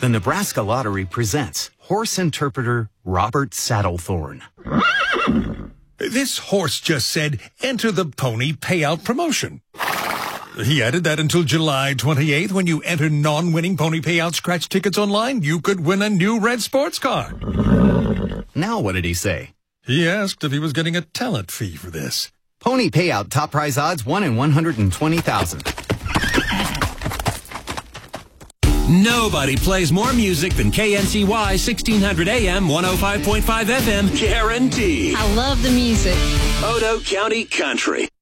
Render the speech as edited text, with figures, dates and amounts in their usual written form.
The Nebraska Lottery presents horse interpreter Robert Saddlethorn. This horse just said, enter the pony payout promotion. He added that until July 28th, when you enter non-winning pony payout scratch tickets online, you could win a new red sports car. Now what did he say? He asked if he was getting a talent fee for this. Pony payout top prize odds 1 in 120,000. Nobody plays more music than KNCY 1600 AM 105.5 FM, guaranteed. I love the music. Odo County Country.